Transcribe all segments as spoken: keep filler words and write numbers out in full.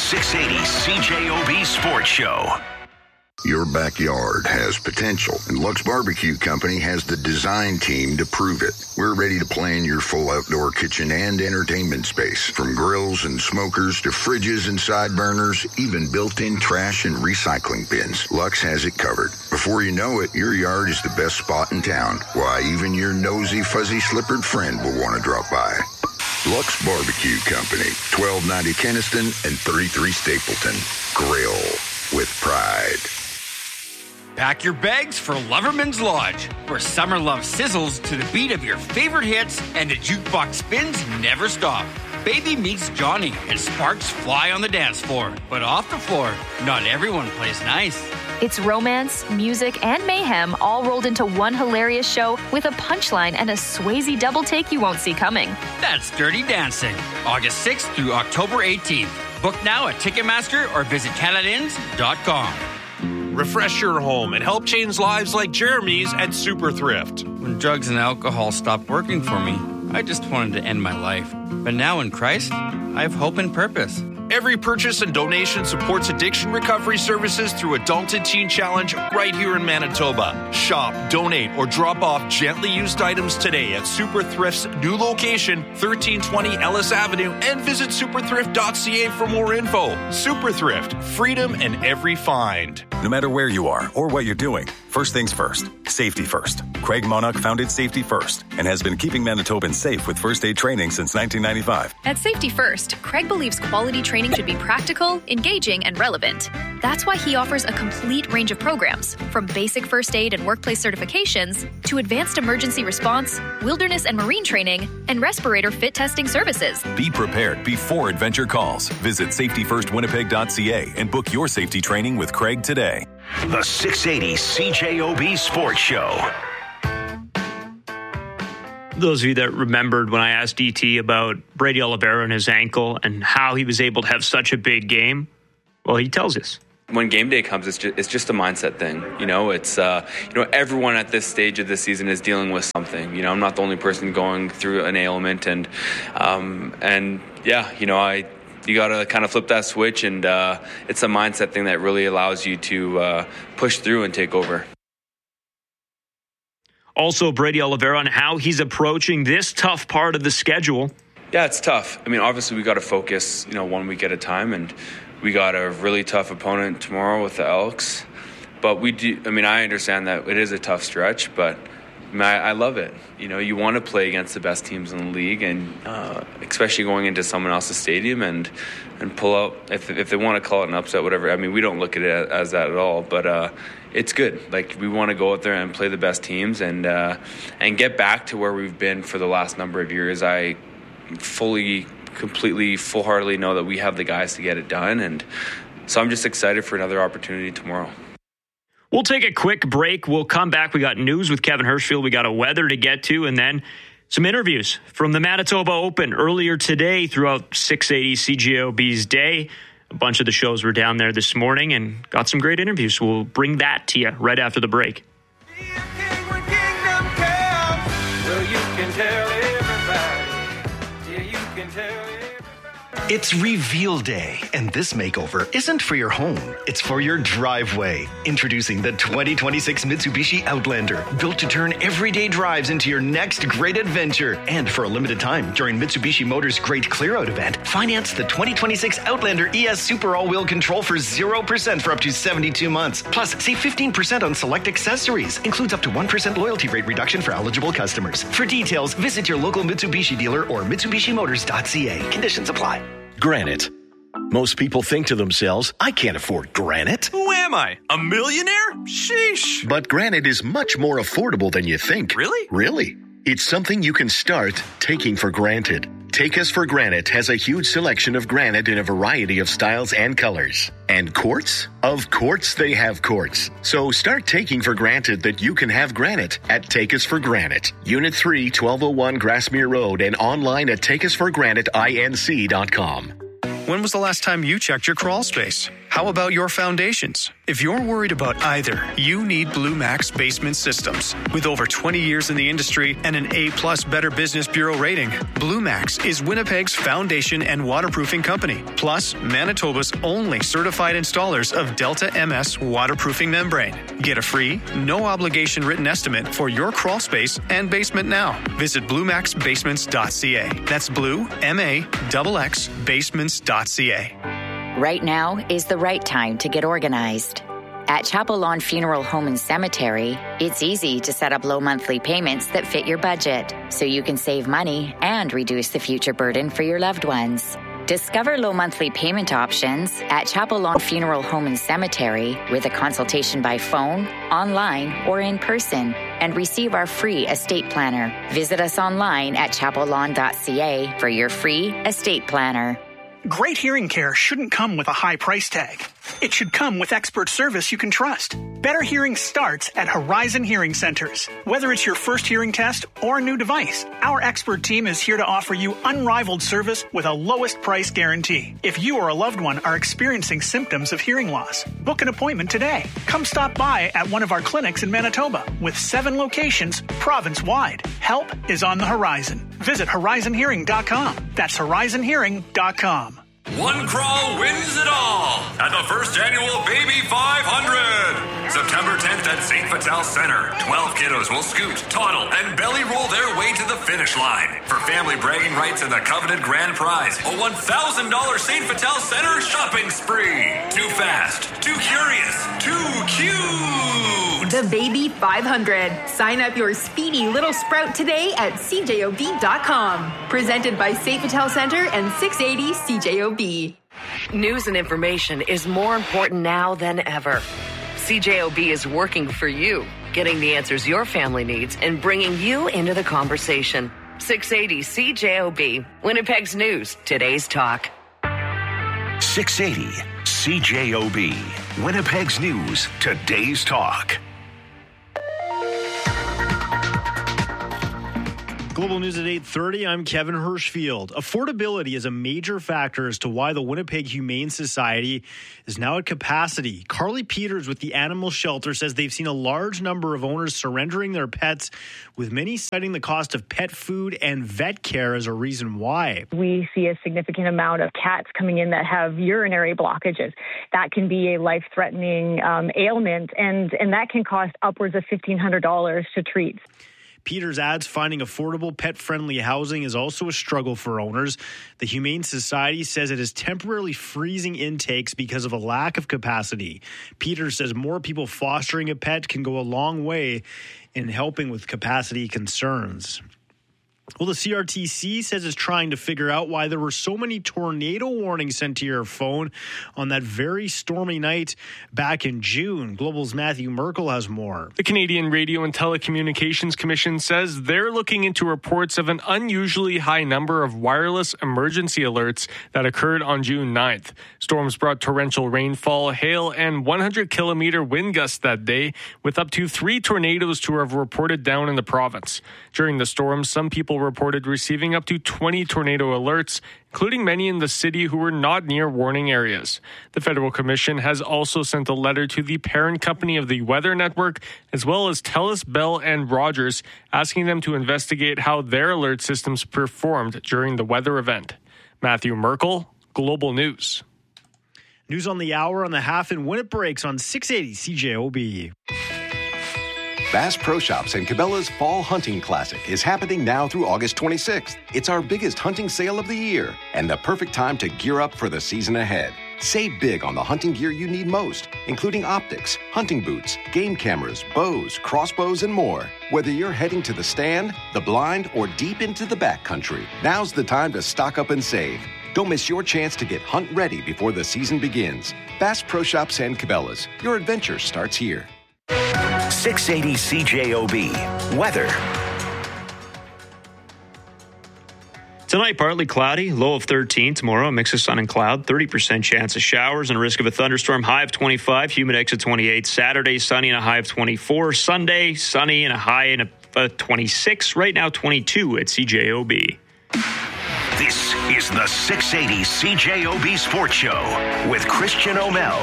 six eighty C J O B Sports Show. Your backyard has potential, and Lux Barbecue Company has the design team to prove it. We're ready to plan your full outdoor kitchen and entertainment space, from grills and smokers to fridges and side burners, even built-in trash and recycling bins. Lux has it covered. Before you know it, your yard is the best spot in town. Why, even your nosy, fuzzy-slippered friend will want to drop by. Lux Barbecue Company, twelve ninety Keniston and thirty-three Stapleton. Grill with pride. Pack your bags for Loverman's Lodge, where summer love sizzles to the beat of your favorite hits and the jukebox spins never stop. Baby meets Johnny and sparks fly on the dance floor. But off the floor, not everyone plays nice. It's romance, music, and mayhem all rolled into one hilarious show with a punchline and a Swayze double take you won't see coming. That's Dirty Dancing, August sixth through October eighteenth. Book now at Ticketmaster or visit canada inns dot com. Refresh your home and help change lives like Jeremy's at Super Thrift. When drugs and alcohol stopped working for me, I just wanted to end my life. But now in Christ, I have hope and purpose. Every purchase and donation supports addiction recovery services through Adult and Teen Challenge right here in Manitoba. Shop, donate, or drop off gently used items today at Super Thrift's new location, thirteen twenty Ellis Avenue, and visit super thrift dot c a for more info. Super Thrift, freedom in every find. No matter where you are or what you're doing, first things first, safety first. Craig Monarch founded Safety First and has been keeping Manitobans safe with first aid training since nineteen ninety-five. At Safety First, Craig believes quality training should be practical, engaging, and relevant. That's why he offers a complete range of programs, from basic first aid and workplace certifications to advanced emergency response, wilderness and marine training, and respirator fit testing services. Be prepared before adventure calls. Visit safety first winnipeg dot c a and book your safety training with Craig today. The six eighty C J O B Sports Show. Those of you that remembered when I asked E T about Brady Oliveira and his ankle and how he was able to have such a big game, well, he tells us. When game day comes, it's just, it's just a mindset thing. You know, it's, uh, you know, everyone at this stage of the season is dealing with something. You know, I'm not the only person going through an ailment. And, um, and yeah, you know, I, you got to kind of flip that switch. And uh, it's a mindset thing that really allows you to uh, push through and take over. Also, Brady Oliveira on how he's approaching this tough part of the schedule. Yeah, it's tough. I mean, obviously we got to focus, you know, one week at a time, and we got a really tough opponent tomorrow with the Elks. But we do. I mean, I understand that it is a tough stretch, but I, mean, I, I love it. You know, you want to play against the best teams in the league, and uh, especially going into someone else's stadium and and pull out if if they want to call it an upset, whatever. I mean, we don't look at it as that at all, but. Uh, It's good. Like, we want to go out there and play the best teams and uh, and get back to where we've been for the last number of years. I fully, completely, full-heartedly know that we have the guys to get it done. And so I'm just excited for another opportunity tomorrow. We'll take a quick break. We'll come back. We got news with Kevin Hirschfield. We got a weather to get to, and then some interviews from the Manitoba Open earlier today throughout six eighty C J O B's day. A bunch of the shows were down there this morning and got some great interviews. We'll bring that to you right after the break. It's Reveal Day, and this makeover isn't for your home, it's for your driveway. Introducing the twenty twenty-six Mitsubishi Outlander, built to turn everyday drives into your next great adventure. And for a limited time, during Mitsubishi Motors' Great Clear-Out event, finance the twenty twenty-six Outlander E S Super All-Wheel Control for zero percent for up to seventy-two months. Plus, save fifteen percent on select accessories. Includes up to one percent loyalty rate reduction for eligible customers. For details, visit your local Mitsubishi dealer or mitsubishi motors dot c a. Conditions apply. Granite. Most people think to themselves, I can't afford granite. Who am I? A millionaire? Sheesh. But granite is much more affordable than you think. Really? Really. It's something you can start taking for granted. Take Us for Granite has a huge selection of granite in a variety of styles and colors. And quartz? Of course they have quartz. So start taking for granted that you can have granite at Take Us for Granite. Unit three, twelve oh one Grassmere Road, and online at take us for granite inc dot com. when was the last time you checked your crawl space? How about your foundations? If you're worried about either, you need Blue Max Basement Systems. With over twenty years in the industry and an A-plus Better Business Bureau rating, Blue Max is Winnipeg's foundation and waterproofing company, plus Manitoba's only certified installers of Delta M S waterproofing membrane. Get a free, no-obligation written estimate for your crawl space and basement now. Visit blue max basements dot c a. That's blue, M A X X, basements dot c a. Right now is the right time to get organized. At Chapel Lawn Funeral Home and Cemetery, it's easy to set up low monthly payments that fit your budget, so you can save money and reduce the future burden for your loved ones. Discover low monthly payment options at Chapel Lawn Funeral Home and Cemetery with a consultation by phone, online, or in person, and receive our free estate planner. Visit us online at chapel lawn dot c a for your free estate planner. Great hearing care shouldn't come with a high price tag. It should come with expert service you can trust. Better hearing starts at Horizon Hearing Centers. Whether it's your first hearing test or a new device, our expert team is here to offer you unrivaled service with a lowest price guarantee. If you or a loved one are experiencing symptoms of hearing loss, book an appointment today. Come stop by at one of our clinics in Manitoba with seven locations province-wide. Help is on the horizon. Visit horizon hearing dot com. That's horizon hearing dot com. One crawl wins it all at the first annual Baby five hundred. September tenth at Saint Vital Center. twelve kiddos will scoot, toddle, and belly roll their way to the finish line. For family bragging rights and the coveted grand prize, a one thousand dollars Saint Vital Center shopping spree. Too fast, too curious, too cute. The Baby five hundred. Sign up your speedy little sprout today at c j o b dot com. Presented by Saint Vital Center and six eighty C J O B. News and information is more important now than ever. C J O B is working for you, getting the answers your family needs and bringing you into the conversation. six eighty C J O B, Winnipeg's News, today's talk. six eighty C J O B, Winnipeg's News, today's talk. Global News at eight thirty, I'm Kevin Hirschfield. Affordability is a major factor as to why the Winnipeg Humane Society is now at capacity. Carly Peters with the Animal Shelter says they've seen a large number of owners surrendering their pets, with many citing the cost of pet food and vet care as a reason why. We see a significant amount of cats coming in that have urinary blockages. That can be a life-threatening um, ailment, and, and that can cost upwards of fifteen hundred dollars to treat. Peters adds finding affordable pet-friendly housing is also a struggle for owners. The Humane Society says it is temporarily freezing intakes because of a lack of capacity. Peters says more people fostering a pet can go a long way in helping with capacity concerns. Well, the C R T C says it's trying to figure out why there were so many tornado warnings sent to your phone on that very stormy night back in June. Global's Matthew Merkel has more. The Canadian Radio and Telecommunications Commission says they're looking into reports of an unusually high number of wireless emergency alerts that occurred on June ninth. Storms brought torrential rainfall, hail, and one hundred kilometer wind gusts that day, with up to three tornadoes to have reported down in the province. During the storm, some people reported receiving up to twenty tornado alerts, including many in the city who were not near warning areas. The Federal Commission has also sent a letter to the parent company of the Weather Network, as well as TELUS, Bell, and Rogers, asking them to investigate how their alert systems performed during the weather event. Matthew Merkel, Global News. News on the hour on the half and when it breaks on six eighty C J O B. Bass Pro Shops and Cabela's Fall Hunting Classic is happening now through August twenty-sixth. It's our biggest hunting sale of the year and the perfect time to gear up for the season ahead. Save big on the hunting gear you need most, including optics, hunting boots, game cameras, bows, crossbows, and more. Whether you're heading to the stand, the blind, or deep into the backcountry, now's the time to stock up and save. Don't miss your chance to get hunt ready before the season begins. Bass Pro Shops and Cabela's. Your adventure starts here. six eighty C J O B. Weather. Tonight, partly cloudy, low of thirteen. Tomorrow, a mix of sun and cloud, thirty percent chance of showers and a risk of a thunderstorm, high of twenty-five, humid X of twenty-eight. Saturday, sunny and a high of twenty-four. Sunday, sunny and a high of twenty-six. Right now, twenty-two at C J O B. This is the six eighty C J O B Sports Show with Christian O'Mel.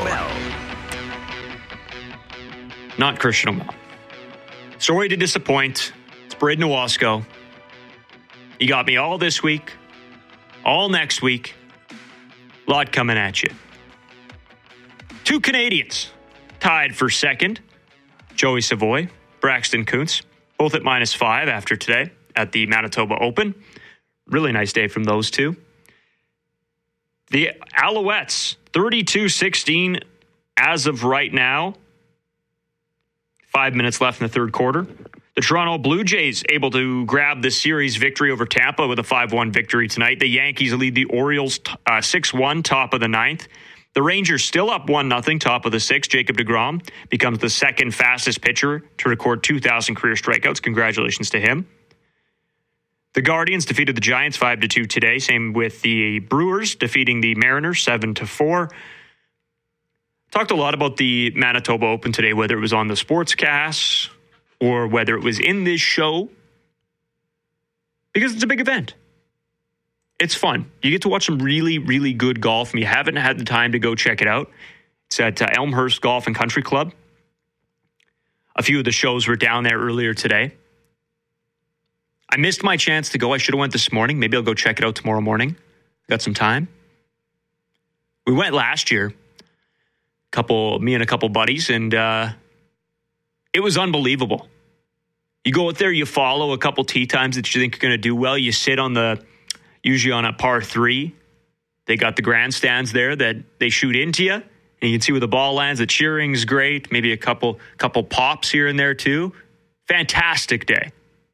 Not Christian O'Mel. Sorry to disappoint. It's Braden Owasco. You got me all this week, all next week. A lot coming at you. Two Canadians tied for second. Joey Savoy, Braxton Kuntz, both at minus five after today at the Manitoba Open. Really nice day from those two. The Alouettes, thirty-two sixteen as of right now. Five minutes left in the third quarter. The Toronto Blue Jays able to grab the series victory over Tampa with a five one victory tonight. The Yankees lead the Orioles uh, six one, top of the ninth. The Rangers still up one nothing, top of the sixth. Jacob deGrom becomes the second fastest pitcher to record two thousand career strikeouts. Congratulations to him. The Guardians defeated the Giants five to two today. Same with the Brewers defeating the Mariners seven to four. Talked a lot about the Manitoba Open today, whether it was on the Sportscast or whether it was in this show, because it's a big event. It's fun. You get to watch some really, really good golf, and you haven't had the time to go check it out. It's at uh, Elmhurst Golf and Country Club. A few of the shows were down there earlier today. I missed my chance to go. I should have went this morning. Maybe I'll go check it out tomorrow morning. Got some time. We went last year. Couple, me and a couple buddies, and uh, it was unbelievable. You go out there, you follow a couple tee times that you think you're going to do well. You sit on the, usually on a par three. They got the grandstands there that they shoot into you, and you can see where the ball lands. The cheering's great. Maybe a couple, couple pops here and there too. Fantastic day.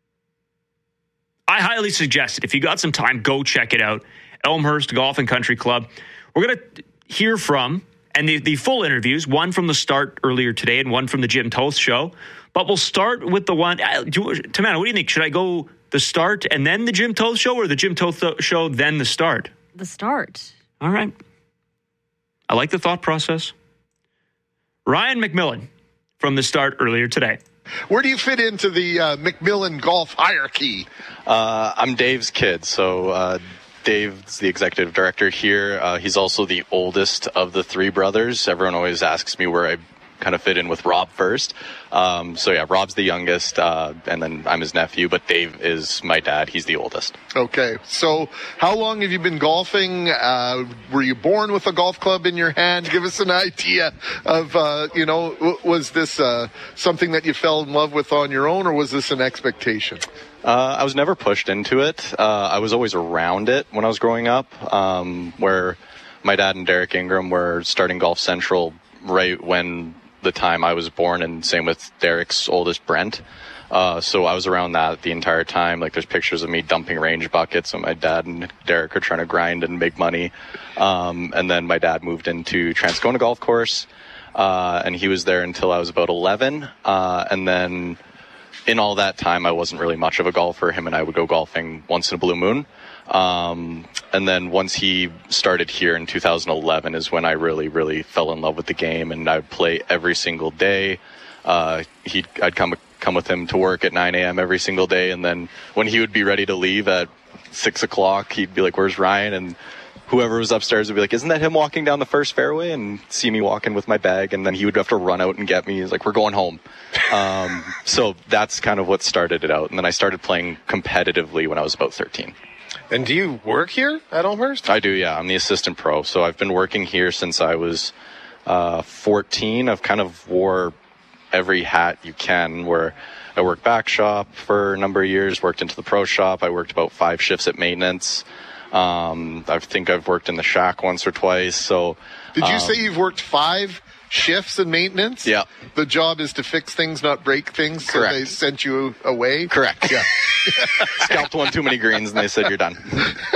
I highly suggest it. If you got some time, go check it out. Elmhurst Golf and Country Club. We're going to hear from, and the, the full interviews, one from the start earlier today and one from the Jim Toth show. But we'll start with the one. Uh, do, Tamana, what do you think? Should I go the start and then the Jim Toth show, or the Jim Toth show, then the start? The start. All right. I like the thought process. Ryan McMillan from the start earlier today. Where do you fit into the uh, McMillan golf hierarchy? Uh, I'm Dave's kid, so uh, Dave's the executive director here. Uh, he's also the oldest of the three brothers. Everyone always asks me where I kind of fit in with Rob first. Um, so yeah, Rob's the youngest, uh, and then I'm his nephew, but Dave is my dad. He's the oldest. Okay. So how long have you been golfing? Uh, were you born with a golf club in your hand? Give us an idea of, uh, you know, w- was this uh, something that you fell in love with on your own, or was this an expectation? Uh, I was never pushed into it. Uh, I was always around it when I was growing up, um, where my dad and Derek Ingram were starting Golf Central right when the time I was born, and same with Derek's oldest, Brent. Uh, so I was around that the entire time. Like, there's pictures of me dumping range buckets, and my dad and Derek are trying to grind and make money. Um, and then my dad moved into Transcona Golf Course, uh, and he was there until I was about eleven. Uh, and then in all that time, I wasn't really much of a golfer. Him and I would go golfing once in a blue moon. Um, and then once he started here in two thousand eleven is when I really, really fell in love with the game, and I would play every single day. Uh, he'd, I'd come, come with him to work at nine a.m. every single day. And then when he would be ready to leave at six o'clock, he'd be like, "Where's Ryan?" And whoever was upstairs would be like, "Isn't that him walking down the first fairway?" And see me walking with my bag. And then he would have to run out and get me. He's like, "We're going home." um, so that's kind of what started it out. And then I started playing competitively when I was about thirteen. And do you work here at Elmhurst? I do, yeah. I'm the assistant pro. So I've been working here since I was uh, fourteen. I've kind of wore every hat you can, where I worked back shop for a number of years, worked into the pro shop. I worked about five shifts at maintenance. Um, I think I've worked in the shack once or twice. So, Did you um, say you've worked five shifts in maintenance? Yeah. The job is to fix things, not break things. Correct. So they sent you away? Correct. Yeah. Scalped one too many greens and they said, "You're done."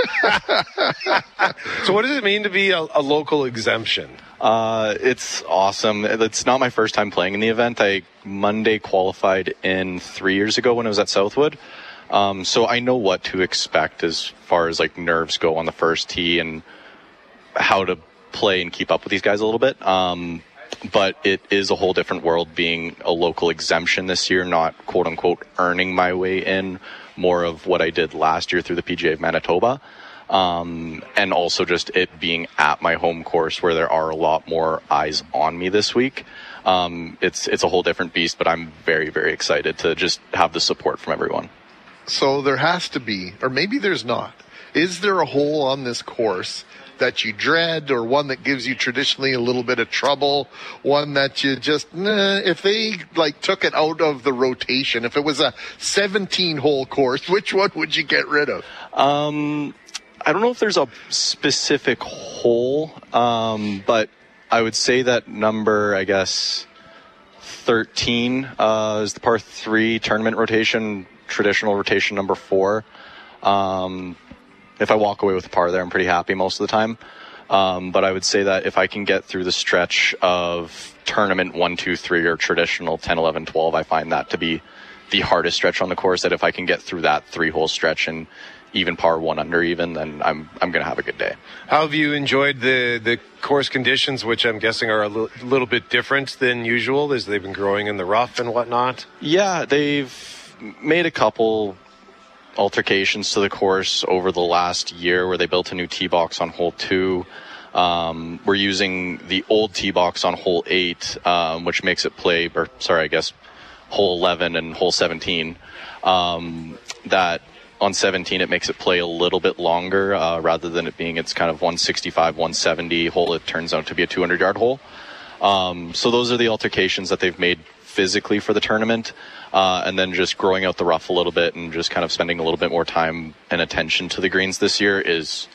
So what does it mean to be a, a local exemption? Uh, it's awesome. It's not my first time playing in the event. I Monday qualified in three years ago when I was at Southwood. Um, so I know what to expect as far as like nerves go on the first tee and how to play and keep up with these guys a little bit. Um, but it is a whole different world being a local exemption this year, not quote unquote earning my way in, more of what I did last year through the P G A of Manitoba. Um, and also just it being at my home course where there are a lot more eyes on me this week. Um, it's it's a whole different beast, but I'm very, very excited to just have the support from everyone. So there has to be, or maybe there's not. Is there a hole on this course that you dread, or one that gives you traditionally a little bit of trouble, one that you just, nah, if they like took it out of the rotation, if it was a seventeen hole course, which one would you get rid of? Um, I don't know if there's a specific hole, um, but I would say that number, I guess, thirteen uh, is the par three tournament rotation, traditional rotation number four. Um, if I walk away with a par there, I'm pretty happy most of the time. Um, but I would say that if I can get through the stretch of tournament one, two, three, or traditional ten, eleven, twelve, I find that to be the hardest stretch on the course, that if I can get through that three-hole stretch and even par one under even, then I'm I'm going to have a good day. How have you enjoyed the, the course conditions, which I'm guessing are a l- little bit different than usual, as they've been growing in the rough and whatnot? Yeah, they've made a couple altercations to the course over the last year where they built a new tee box on hole two. Um, we're using the old tee box on hole eight, um, which makes it play, or sorry, I guess hole eleven and hole seventeen. Um, that on seventeen, it makes it play a little bit longer, uh, rather than it being its kind of one sixty-five, one seventy hole. It turns out to be a two hundred yard hole. Um, so those are the altercations that they've made physically for the tournament. Uh, and then just growing out the rough a little bit and just kind of spending a little bit more time and attention to the greens this year is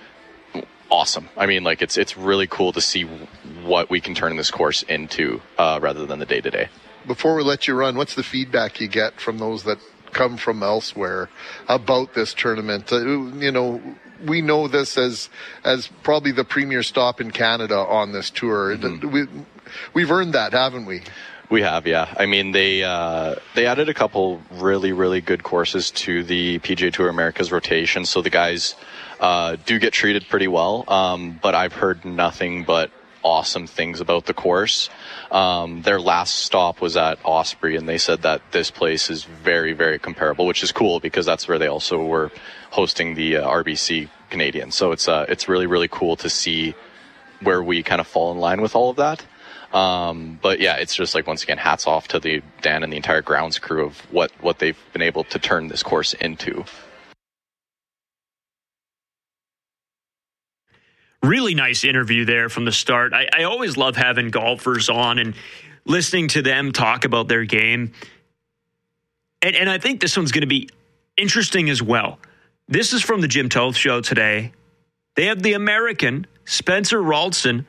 awesome. I mean, like, it's it's really cool to see what we can turn this course into, uh, rather than the day-to-day. Before we let you run, what's the feedback you get from those that come from elsewhere about this tournament? Uh, you know, we know this as as probably the premier stop in Canada on this tour. Mm-hmm. We, we've earned that, haven't we? We have, yeah. I mean, they uh, they added a couple really, really good courses to the P G A Tour Americas rotation, so the guys uh, do get treated pretty well. Um, but I've heard nothing but awesome things about the course. Um, their last stop was at Osprey, and they said that this place is very, very comparable, which is cool because that's where they also were hosting the uh, R B C Canadian. So it's uh, it's really, really cool to see where we kind of fall in line with all of that. Um, but yeah, it's just like, once again, hats off to the Dan and the entire grounds crew of what, what they've been able to turn this course into. Really nice interview there from the start. I, I always love having golfers on and listening to them talk about their game. And, and I think this one's going to be interesting as well. This is from the Jim Toth Show today. They have the American, Spencer Ralston.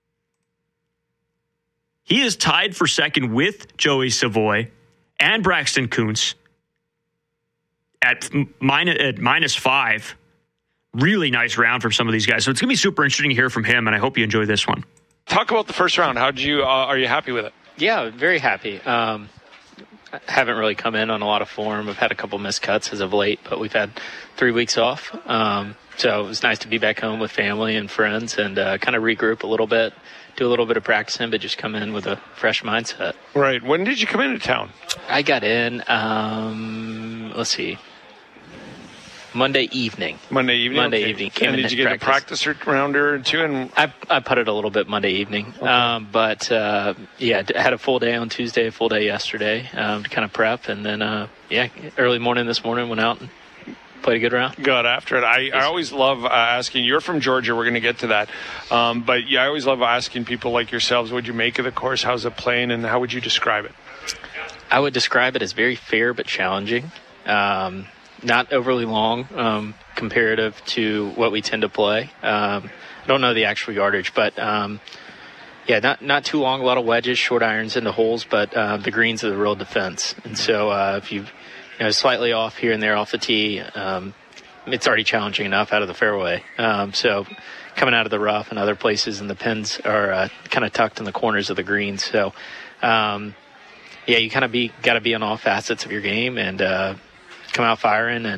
He is tied for second with Joey Savoy and Braxton Kuntz at, minus, at minus five. Really nice round from some of these guys. So it's going to be super interesting to hear from him, and I hope you enjoy this one. Talk about the first round. How did you? Uh, are you happy with it? Yeah, very happy. Um, I haven't really come in on a lot of form. I've had a couple missed cuts as of late, but we've had three weeks off. Um, so it was nice to be back home with family and friends and uh, kind of regroup a little bit, do a little bit of practicing, but just come in with a fresh mindset. Right. When did you come into town? I got in, um, let's see, Monday evening. Monday evening? Monday okay. evening. Came and in did you get practice. a practice rounder or two? And I I putted a little bit Monday evening. Okay. Um, but, uh, yeah, I had a full day on Tuesday, a full day yesterday um, to kind of prep. And then, uh, yeah, early morning this morning, went out and played a good round. Got after it. I, I always love uh, asking. You're from Georgia. We're going to get to that. Um, but, yeah, I always love asking people like yourselves, what would you make of the course? How's it playing? And how would you describe it? I would describe it as very fair but challenging. Um, not overly long um, comparative to what we tend to play. Um, I don't know the actual yardage, but, um, yeah, not not too long. A lot of wedges, short irons into holes, but uh, the greens are the real defense. And so uh, if you you know, slightly off here and there off the tee, um, it's already challenging enough out of the fairway. Um, so coming out of the rough and other places, and the pins are uh, kind of tucked in the corners of the greens. So, um, yeah, you kind of be got to be on all facets of your game and uh, come out firing and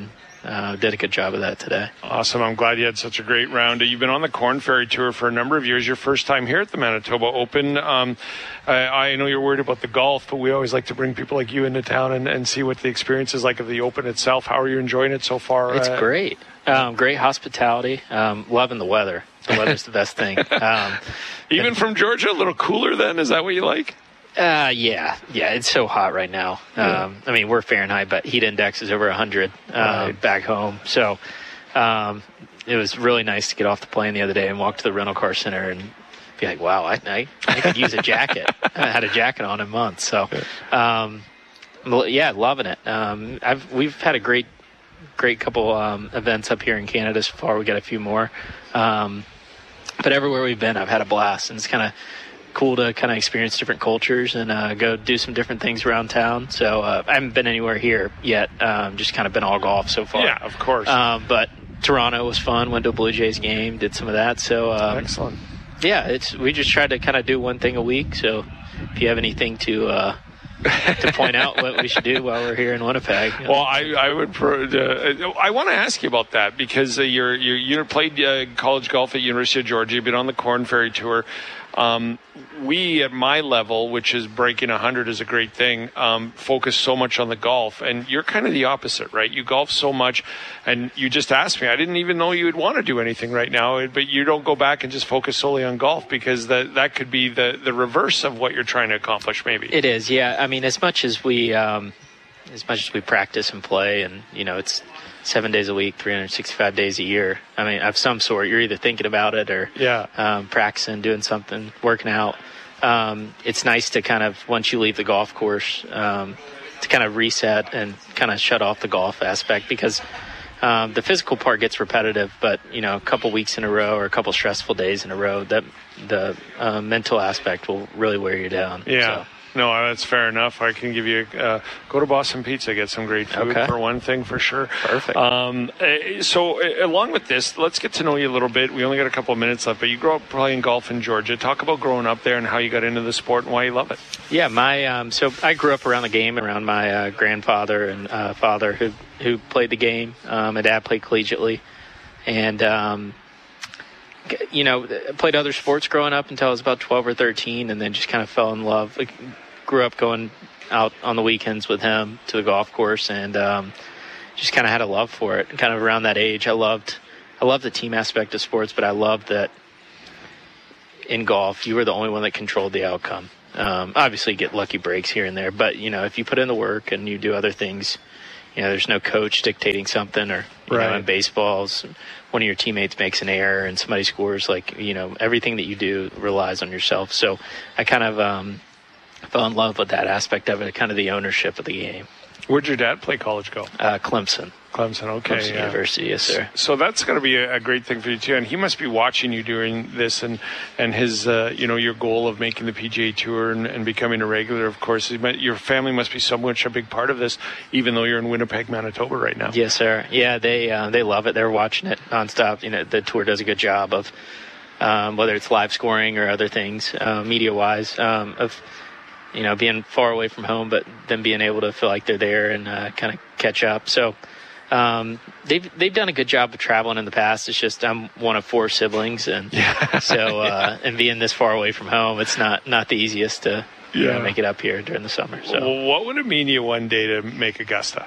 uh, did a good job of that today. Awesome. I'm glad you had such a great round. You've been on the Corn Ferry Tour for a number of years. Your first time here at the Manitoba Open. Um, I, I know you're worried about the golf, but we always like to bring people like you into town and, and see what the experience is like of the Open itself. How are you enjoying it so far? It's uh, great. Um, great hospitality. Um, loving the weather. The weather's the best thing. Um, Even from Georgia, a little cooler then? Is that what you like? Uh, yeah. Yeah, it's so hot right now. Yeah. Um, I mean, we're Fahrenheit, but heat index is over one hundred uh, Right. back home. So um, it was really nice to get off the plane the other day and walk to the rental car center and be like, wow, I, I, I could use a jacket. I haven't had a jacket on in months. So, um, yeah, loving it. Um, I've We've had a great great couple um, events up here in Canada so far. We got a few more. Um, but everywhere we've been, I've had a blast. And it's kind of cool to kind of experience different cultures and uh, go do some different things around town. So uh, I haven't been anywhere here yet. Um, just kind of been all golf so far. Yeah, of course. Um, but Toronto was fun. Went to a Blue Jays game. Did some of that. So um, excellent. Yeah, it's we just tried to kind of do one thing a week. So if you have anything to uh, to point out what we should do while we're here in Winnipeg. Well, I, I would. Pro, uh, I want to ask you about that because uh, you're, you're you played uh, college golf at University of Georgia. You've been on the Corn Ferry Tour. Um, we at my level, which is breaking one hundred, is a great thing. Um, focus so much on the golf, and you're kind of the opposite, right? You golf so much, and you just asked me. I didn't even know you would want to do anything right now, but you don't go back and just focus solely on golf because that that could be the the reverse of what you're trying to accomplish, maybe. It is, yeah. I mean, as much as we, um, as much as we practice and play, and you know, it's seven days a week, three hundred sixty-five days a year. I mean, of some sort, you're either thinking about it or yeah. um, practicing, doing something, working out. Um, it's nice to kind of, once you leave the golf course, um, to kind of reset and kind of shut off the golf aspect because um, the physical part gets repetitive, but, you know, a couple weeks in a row or a couple stressful days in a row, that the uh, mental aspect will really wear you down. Yeah. So. No, that's fair enough. I can give you a, uh, go to Boston Pizza, get some great food Okay. for one thing for sure. Perfect. Um, uh, so uh, along with this, let's get to know you a little bit. We only got a couple of minutes left, but you grew up playing golf in Georgia. Talk about growing up there and how you got into the sport and why you love it. Yeah, my um, so I grew up around the game, around my uh, grandfather and uh, father who who played the game. Um, my dad played collegiately, and um, you know, played other sports growing up until I was about twelve or thirteen, and then just kind of fell in love. Like, grew up going out on the weekends with him to the golf course, and um, just kind of had a love for it. And kind of around that age, I loved I loved the team aspect of sports, but I loved that in golf, you were the only one that controlled the outcome. Um, obviously, you get lucky breaks here and there, but you know, if you put in the work and you do other things, you know, there's no coach dictating something, or you Right. know, in baseballs, one of your teammates makes an error and somebody scores. Like, you know, everything that you do relies on yourself. So I kind of um, fell in love with that aspect of it, kind of the ownership of the game. Where'd your dad play college go? Uh, Clemson. Clemson, okay. Clemson yeah. University, yes, sir. So that's going to be a, a great thing for you too, and he must be watching you doing this, and and his, uh, you know, your goal of making the P G A Tour and, and becoming a regular. Of course, He might- your family must be so much a big part of this, even though you're in Winnipeg, Manitoba right now. Yes, sir. Yeah, they uh, they love it. They're watching it nonstop. You know, the tour does a good job of um, whether it's live scoring or other things, uh, media wise, um, of you know, being far away from home, but then being able to feel like they're there and uh, kind of catch up. So. Um, they've they've done a good job of traveling in the past. It's just I'm one of four siblings, and yeah. so uh, and being this far away from home, it's not, not the easiest to you Yeah. know, make it up here during the summer. So Well, what would it mean to you one day to make Augusta?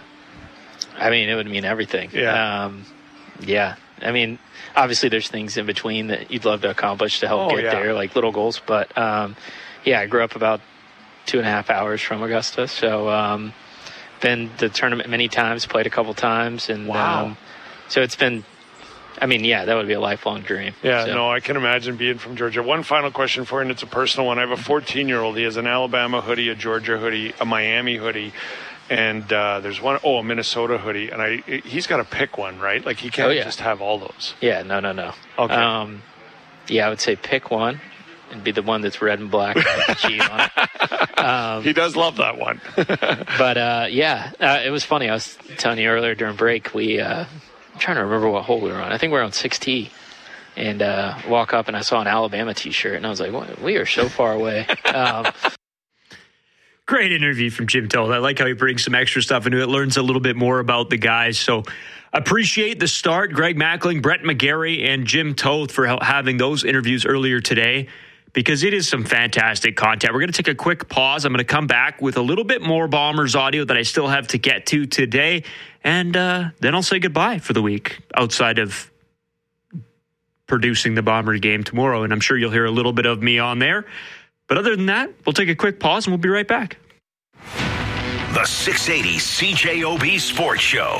I mean, it would mean everything. Yeah. Um, yeah. I mean, obviously there's things in between that you'd love to accomplish to help Oh, get yeah. there, like little goals. But um, yeah, I grew up about two and a half hours from Augusta, so. Um, Been to the tournament many times, played a couple times, and Wow. um, so it's been. I mean, yeah, that would be a lifelong dream. Yeah, So- no, I can imagine being from Georgia. One final question for you, and it's a personal one. I have a fourteen-year-old. He has an Alabama hoodie, a Georgia hoodie, a Miami hoodie, and uh, there's one, oh, a Minnesota hoodie. And I, he's got to pick one, right? Like, he can't Oh, yeah. just have all those. Yeah, no, no, no. Okay. Um, yeah, I would say pick one and be the one that's red and black with the G on it. Um, he does love that one. But uh, yeah, uh, it was funny. I was telling you earlier during break, we uh, I'm trying to remember what hole we were on. I think we were on six T, and uh, walk up and I saw an Alabama T-shirt, and I was like, what? We are so far away. Um, Great interview from Jim Toth. I like how he brings some extra stuff into it, learns a little bit more about the guys. So appreciate the start. Greg Mackling, Brett McGarry, and Jim Toth for having those interviews earlier today, because it is some fantastic content. We're going to take a quick pause. I'm going to come back with a little bit more Bombers audio that I still have to get to today. And uh, then I'll say goodbye for the week outside of producing the Bomber game tomorrow. And I'm sure you'll hear a little bit of me on there. But other than that, we'll take a quick pause and we'll be right back. The six eighty C J O B Sports Show.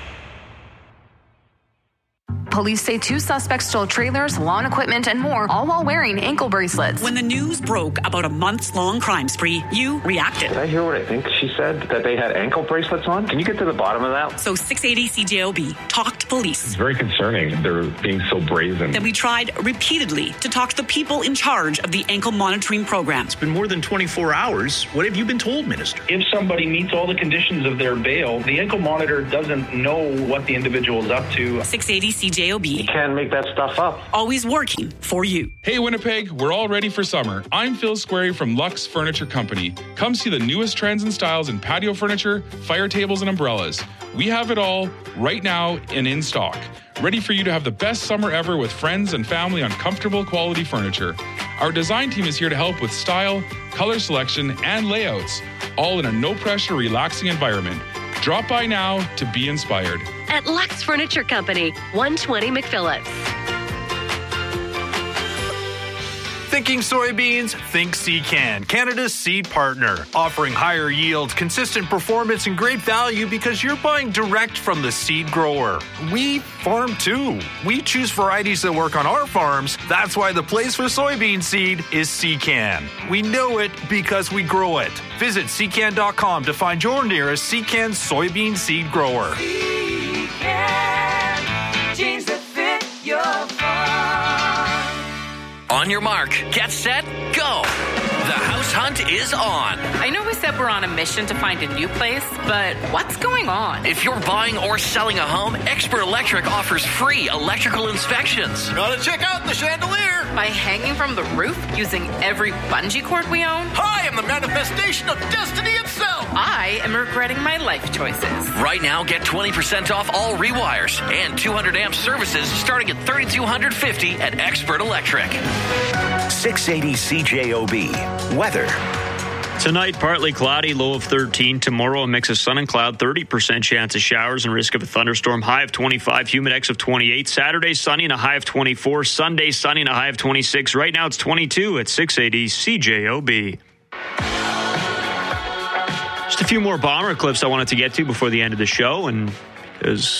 Police say two suspects stole trailers, lawn equipment, and more, all while wearing ankle bracelets. When the news broke about a months-long crime spree, you reacted. Did I hear what I think she said? That they had ankle bracelets on? Can you get to the bottom of that? So six eighty C J O B talked to police. It's very concerning. They're being so brazen. Then we tried repeatedly to talk to the people in charge of the ankle monitoring program. It's been more than twenty-four hours. What have you been told, Minister? If somebody meets all the conditions of their bail, the ankle monitor doesn't know what the individual is up to. six eighty C J O B. You can't make that stuff up. Always working for you. Hey, Winnipeg, we're all ready for summer. I'm Phil Squarey from Lux Furniture Company. Come see the newest trends and styles in patio furniture, fire tables, and umbrellas. We have it all right now and in stock. Ready for you to have the best summer ever with friends and family on comfortable quality furniture. Our design team is here to help with style, color selection, and layouts, all in a no-pressure, relaxing environment. Drop by now to be inspired. At Lux Furniture Company, one twenty McPhillips. Thinking soybeans? Think Secan, Canada's seed partner. Offering higher yields, consistent performance, and great value because you're buying direct from the seed grower. We farm too. We choose varieties that work on our farms. That's why the place for soybean seed is Secan. We know it because we grow it. Visit secan dot com to find your nearest Secan soybean seed grower. Secan, jeans that fit your farm. On your mark, get set, go! The house hunt is on. I know we said we're on a mission to find a new place, but what's going on? If you're buying or selling a home, Expert Electric offers free electrical inspections. Gotta check out the chandelier. By hanging from the roof using every bungee cord we own? I am the manifestation of destiny itself. I am regretting my life choices. Right now, get twenty percent off all rewires and two hundred amp services starting at three thousand two hundred fifty dollars at Expert Electric. six eighty C J O B. Weather. Tonight, partly cloudy, low of thirteen. Tomorrow, a mix of sun and cloud, thirty percent chance of showers and risk of a thunderstorm, high of twenty-five, humidex of twenty-eight. Saturday, sunny and a high of twenty-four. Sunday, sunny and a high of twenty-six. Right now, it's twenty-two at six eighty C J O B. Just a few more Bomber clips I wanted to get to before the end of the show, and as